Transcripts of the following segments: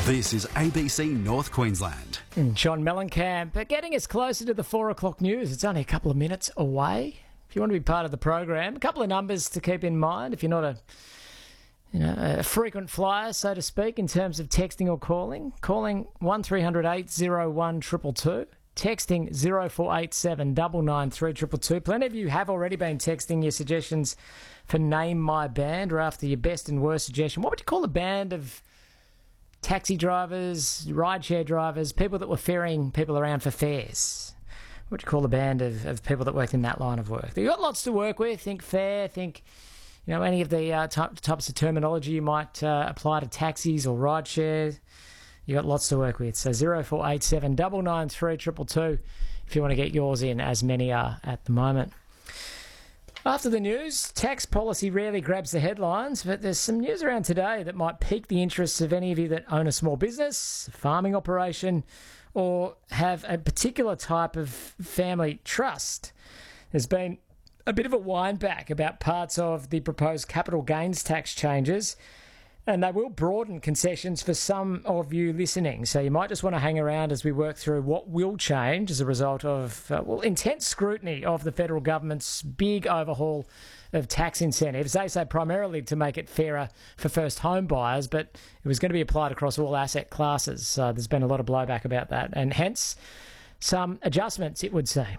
This is ABC North Queensland. John Mellencamp, getting us closer to the 4 o'clock news. It's only a couple of minutes away. If you want to be part of the program, a couple of numbers to keep in mind if you're not a frequent flyer, so to speak, in terms of texting or calling. Calling 1300 801 222. Texting 0487 993 222. Plenty of you have already been texting your suggestions for Name My Band, or after your best and worst suggestion. What would you call a band of taxi drivers, rideshare drivers, people that were ferrying people around for fares? What would you call a band of people that worked in that line of work? You've got lots to work with. Think fare, think any of the types of terminology you might apply to taxis or rideshare. You've got lots to work with. So 0487 993 222 if you want to get yours in, as many are at the moment. After the news, tax policy rarely grabs the headlines, but there's some news around today that might pique the interests of any of you that own a small business, a farming operation, or have a particular type of family trust. There's been a bit of a wind back about parts of the proposed capital gains tax changes, and they will broaden concessions for some of you listening. So you might just want to hang around as we work through what will change as a result of intense scrutiny of the federal government's big overhaul of tax incentives. They say primarily to make it fairer for first home buyers, but it was going to be applied across all asset classes. So there's been a lot of blowback about that, and hence some adjustments, it would say.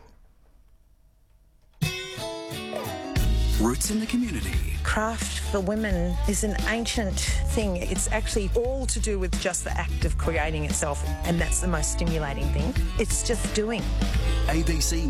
Roots in the community. Craft for women is an ancient thing. It's actually all to do with just the act of creating itself, and that's the most stimulating thing. It's just doing. ABC